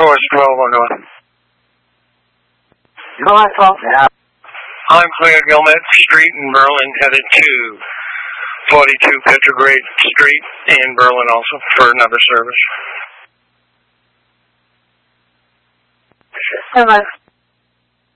course 1209. No, I thought that. I'm clear Gilmet Street in Berlin, headed to 42 Petrograd Street in Berlin also for another service. Bye-bye.